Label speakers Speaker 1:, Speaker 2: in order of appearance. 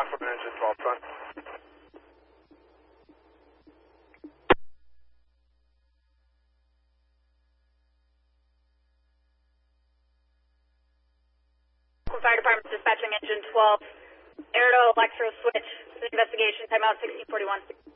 Speaker 1: from engine 12 ton.
Speaker 2: Fire Department dispatching engine 12, air to electro switch, investigation, timeout 1641.